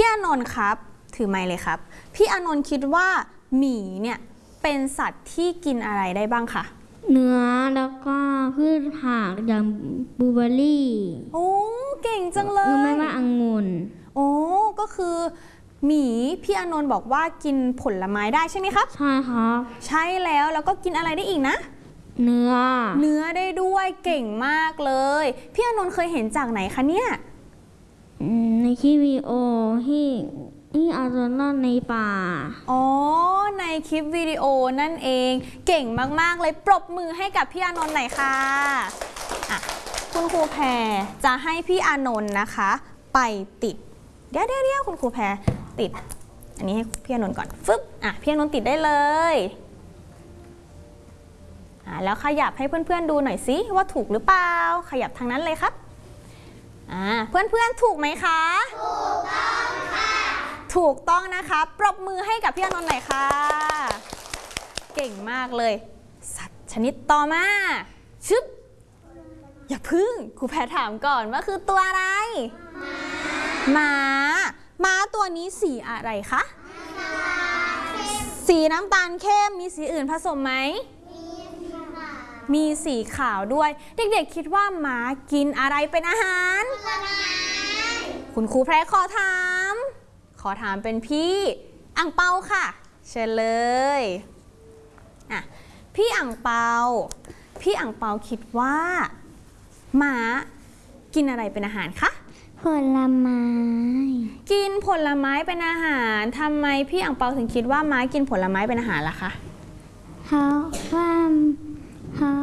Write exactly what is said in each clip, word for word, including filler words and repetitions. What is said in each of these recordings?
อานนท์ครับถือไมค์เลยครับพี่อานนท์คิดว่าหมีเนี่ยเป็นสัตว์ที่กินอะไรได้บ้างคะเนื้อแล้วก็พืชผักอย่างบลูเบอร์รี่โอ้เก่งจังเลยไม่ว่าองุ่นโอ้ก็คือหมีพี่อานนท์บอกว่ากินผลไม้ได้ใช่ไหมครับใช่ครับใช่แล้วแล้วก็กินอะไรได้อีกนะเนื้อเนื้อได้ด้วยเก่งมากเลยพี่อานนท์เคยเห็นจากไหนคะเนี่ยในคลิปวิดีโอที่ที่เอาตัวรอดในป่าอ๋อในคลิปวิดีโอนั่นเองเก่งมากๆเลยปรบมือให้กับพี่อานนท์หน่อยค่ะอ่ะคุณครูแพรจะให้พี่อานนท์นะคะไปติดเดี๋ยวเดี๋ยวเดี๋ยวคุณครูแพรติดอันนี้ให้พี่อานนท์ก่อนฟึบอ่ะพี่อานนท์ติดได้เลยอ่ะแล้วขยับให้เพื่อนๆดูหน่อยสิว่าถูกหรือเปล่าขยับทางนั้นเลยครับอ่าเพื่อนๆถูกไหมคะถูกต้องค่ะถูกต้องนะคะปรบมือให้กับพี่อานนท์หน่อยค่ะเก่งมากเลยสัตว์ชนิดต่อมาชึบอย่าพึ่งครูแพรถามก่อนว่าคือตัวอะไรม้าม้าตัวนี้สีอะไรคะสีน้ำตาลเข้มมีสีอื่นผสมไหมมีสีขาวด้วยเด็กๆคิดว่าม้ากินอะไรเป็นอาหารคุณครูแพรขอถามขอถามเป็นพี่อั่งเปาค่ะเชิญเลยอ่ะพี่อั่งเปาพี่อั่งเปาคิดว่าม้ากินอะไรเป็นอาหารคะผลไม้กินผลไม้เป็นอาหารทำไมพี่อั่งเปาถึงคิดว่าม้ากินผลไม้เป็นอาหารล่ะคะเพราะว่าเพราะ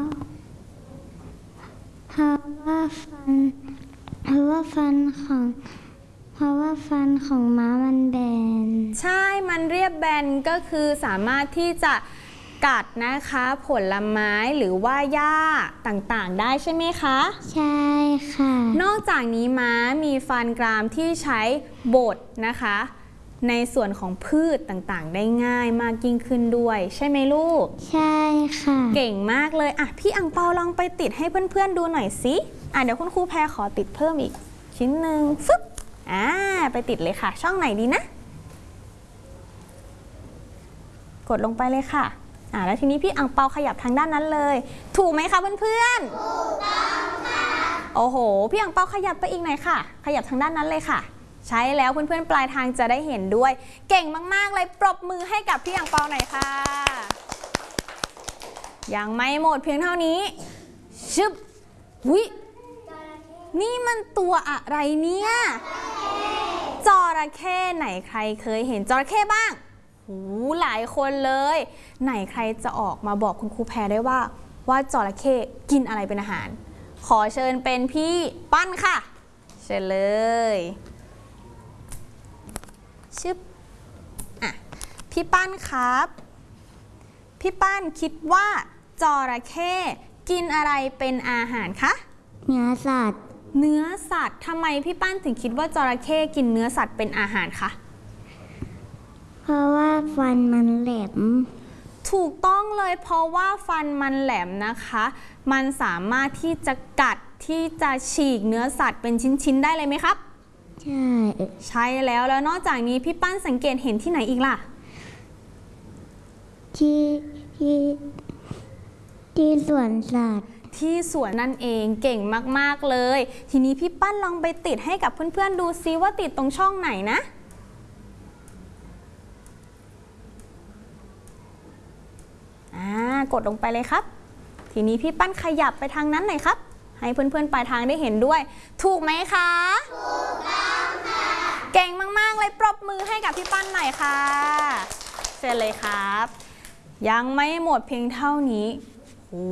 เพราะว่าฟันเพราะว่าฟันของเพราะว่าฟันของม้ามันแบนใช่มันเรียบแบนก็คือสามารถที่จะกัดนะคะผลไม้หรือว่าหญ้าต่างๆได้ใช่ไหมคะใช่ค่ะนอกจากนี้ม้ามีฟันกรามที่ใช้บดนะคะในส่วนของพืชต่างๆได้ง่ายมากยิ่งขึ้นด้วยใช่ไหมลูกใช่ค่ะเก่งมากเลยอ่ะพี่อั่งเปาลองไปติดให้เพื่อนๆดูหน่อยสิอ่ะเดี๋ยวคุณครูแพรขอติดเพิ่มอีกชิ้นหนึ่งฟึ๊บอ่าไปติดเลยค่ะช่องไหนดีนะกดลงไปเลยค่ะอ่าแล้วทีนี้พี่อั่งเปาขยับทางด้านนั้นเลยถูกไหมคะเพื่อนๆถูกต้องค่ะโอ้โหพี่อั่งเปาขยับไปอีกหน่อยค่ะขยับทางด้านนั้นเลยค่ะใช้แล้วเพื่อนๆปลายทางจะได้เห็นด้วยเก่งมากๆเลยปรบมือให้กับพี่อั่งเปาหน่อยค่ะยังไม่หมดเพียงเท่านี้ชึบวินี่มันตัวอะไรเนี่ยจระเข้ไหนใครเคยเห็นจระเข้บ้างหูหลายคนเลยไหนใครจะออกมาบอกคุณครูแพรได้ว่าว่าจระเข้กินอะไรเป็นอาหารขอเชิญเป็นพี่ปั้นค่ะเชิญเลยชึบอ่ะพี่ปั้นครับพี่ปั้นคิดว่าจระเข้กินอะไรเป็นอาหารคะเนื้อสัตว์เนื้อสัตว์ทำไมพี่ปั้นถึงคิดว่าจระเข้กินเนื้อสัตว์เป็นอาหารคะเพราะว่าฟันมันแหลมถูกต้องเลยเพราะว่าฟันมันแหลมนะคะมันสามารถที่จะกัดที่จะฉีกเนื้อสัตว์เป็นชิ้นๆได้เลยไหมครับใช่ใช่แล้วแล้วนอกจากนี้พี่ปั้นสังเกตเห็นที่ไหนอีกล่ะที่ที่ที่สวนสัตว์ที่สวนนั่นเองเก่งมากๆเลยทีนี้พี่ปั้นลองไปติดให้กับเพื่อนๆดูซิว่าติดตรงช่องไหนนะอ่ากดลงไปเลยครับทีนี้พี่ปั้นขยับไปทางนั้นหน่อยครับให้เพื่อนๆปลายทางได้เห็นด้วยถูกไหมคะถูกต้องค่ะเก่งมากๆเลยปรบมือให้กับพี่ปั้นหน่อยค่ะเชิญเลยครับยังไม่หมดเพียงเท่านี้โอ้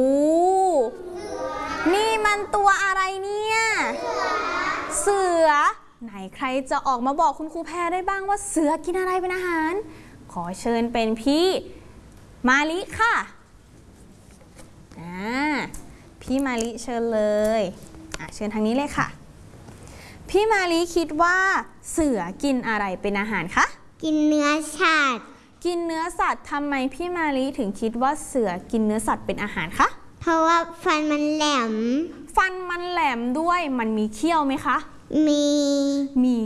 นี่มันตัวอะไรเนี่ยเสือไหนใครจะออกมาบอกคุณครูแพรได้บ้างว่าเสือกินอะไรเป็นอาหารขอเชิญเป็นพี่มาลิค่ะอ่าพี่มาลิเชิญเลยอ่ะเชิญทางนี้เลยค่ะพี่มาลิคิดว่าเสือกินอะไรเป็นอาหารคะกินเนื้อสัตว์กินเนื้อสัตว์ทำไมพี่มาลิถึงคิดว่าเสือกินเนื้อสัตว์เป็นอาหารคะเพราะว่าฟันมันแหลมฟันมันแหลมด้วยมันมีเขี้ยวไหมคะมีมี